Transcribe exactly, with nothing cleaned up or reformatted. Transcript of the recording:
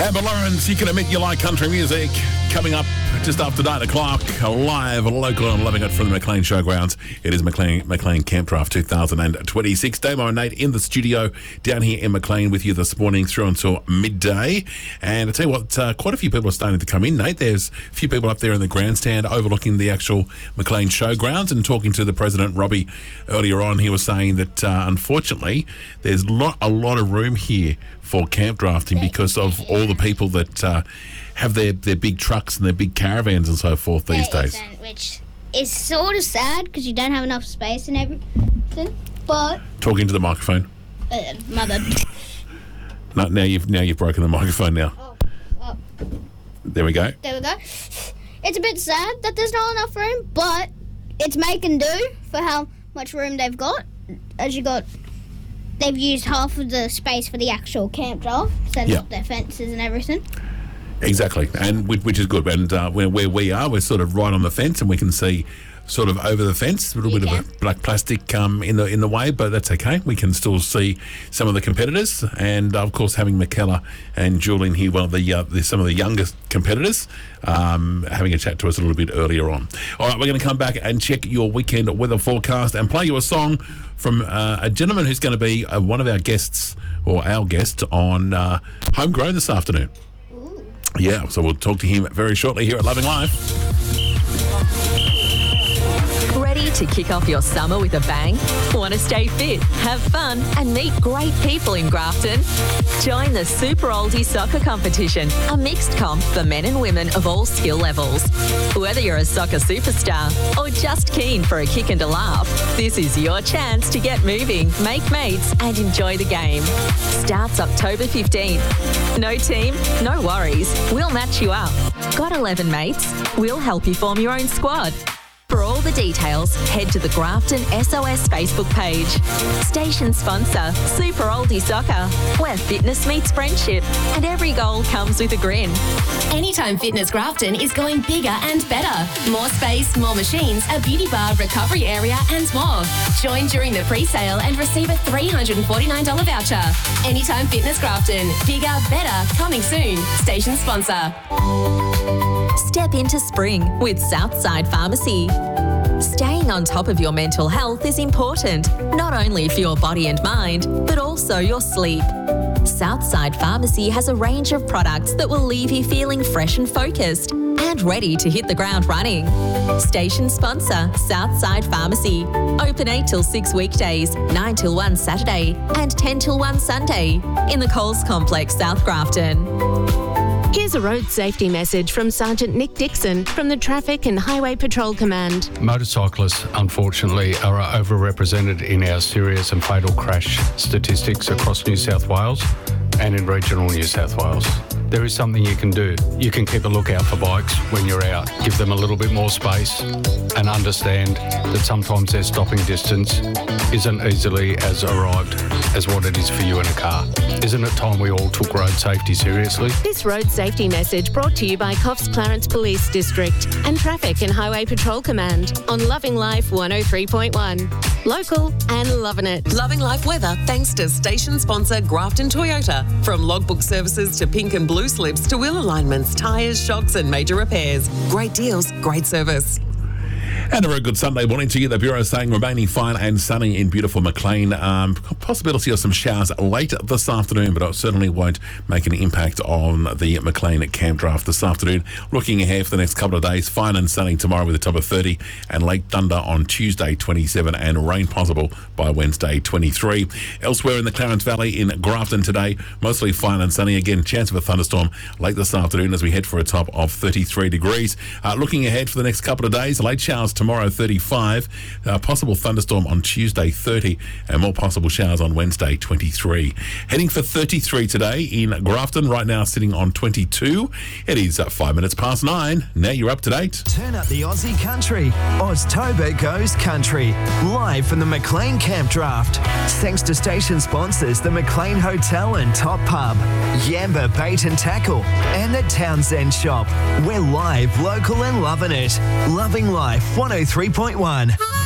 Amber Lawrence, you can admit you like country music. Coming up just after nine o'clock, live, local and loving it from the Maclean Showgrounds. It is Maclean, Maclean Camp Draft two thousand twenty-six. Damo and Nate in the studio down here in Maclean with you this morning through until midday. And I tell you what, uh, quite a few people are starting to come in, Nate. There's a few people up there in the grandstand overlooking the actual Maclean Showgrounds, and talking to the president, Robbie, earlier on, he was saying that uh, unfortunately there's lot, a lot of room here for camp drafting because of all the people that uh, have their, their big trucks and their big caravans and so forth these there days. Isn't, which is sort of sad because you don't have enough space and everything. But talking to the microphone. Uh, mother. No, now you've now you've broken the microphone. Now. Oh, oh. There we go. There we go. It's a bit sad that there's not enough room, but it's making do for how much room they've got. As you got. They've used half of the space for the actual camp draft, setting yeah. up their fences and everything. Exactly, and which is good. And uh, where, where we are, we're sort of right on the fence, and we can see sort of over the fence, a little you bit can. of a black plastic um, in the in the way, but that's okay. We can still see some of the competitors, and of course having McKellar and Julian here, one of the, uh, the some of the youngest competitors, um, having a chat to us a little bit earlier on. All right, we're going to come back and check your weekend weather forecast and play you a song from uh, a gentleman who's going to be uh, one of our guests or our guest on uh, Homegrown this afternoon. Ooh. Yeah, so we'll talk to him very shortly here at Loving Life. Ready to kick off your summer with a bang? Want to stay fit, have fun and meet great people in Grafton? Join the Super Oldie Soccer Competition, a mixed comp for men and women of all skill levels. Whether you're a soccer superstar or just keen for a kick and a laugh, this is your chance to get moving, make mates and enjoy the game. Starts October fifteenth. No team? No worries. We'll match you up. Got eleven mates? We'll help you form your own squad. For all the details, head to the Grafton S O S Facebook page. Station sponsor, Super Oldie Soccer, where fitness meets friendship and every goal comes with a grin. Anytime Fitness Grafton is going bigger and better. More space, more machines, a beauty bar, recovery area and more. Join during the pre-sale and receive a three hundred forty-nine dollars voucher. Anytime Fitness Grafton, bigger, better, coming soon. Station sponsor. Step into spring with Southside Pharmacy. Staying on top of your mental health is important, not only for your body and mind, but also your sleep. Southside Pharmacy has a range of products that will leave you feeling fresh and focused and ready to hit the ground running. Station sponsor, Southside Pharmacy. Open eight till six weekdays, nine till one Saturday and ten till one Sunday in the Coles Complex, South Grafton. Here's a road safety message from Sergeant Nick Dixon from the Traffic and Highway Patrol Command. Motorcyclists, unfortunately, are overrepresented in our serious and fatal crash statistics across New South Wales and in regional New South Wales. There is something you can do. You can keep a lookout for bikes when you're out. Give them a little bit more space and understand that sometimes their stopping distance isn't easily as arrived as what it is for you in a car. Isn't it time we all took road safety seriously? This road safety message brought to you by Coffs Clarence Police District and Traffic and Highway Patrol Command on Loving Life one oh three point one. Local and loving it. Loving Life weather thanks to station sponsor Grafton Toyota. From logbook services to pink and blue slips to wheel alignments, tyres, shocks and major repairs. Great deals, great service. And a very good Sunday morning to you. The Bureau is saying remaining fine and sunny in beautiful Maclean. Um, possibility of some showers late this afternoon, but it certainly won't make an impact on the Maclean camp draft this afternoon. Looking ahead for the next couple of days, fine and sunny tomorrow with a top of thirty and late thunder on Tuesday twenty-seven and rain possible by Wednesday twenty-three. Elsewhere in the Clarence Valley in Grafton today, mostly fine and sunny. Again, chance of a thunderstorm late this afternoon as we head for a top of thirty-three degrees. Uh, looking ahead for the next couple of days, late showers tomorrow thirty-five, uh, possible thunderstorm on Tuesday thirty and more possible showers on Wednesday twenty-three. Heading for thirty-three today in Grafton, right now sitting on twenty-two. It is uh, five minutes past nine. Now you're up to date. Turn up the Aussie country. Oztober goes country. Live from the Maclean Camp Draft. Thanks to station sponsors the Maclean Hotel and Top Pub, Yamba Bait and Tackle and the Townsend Shop. We're live, local and loving it. Loving Life one oh three point one.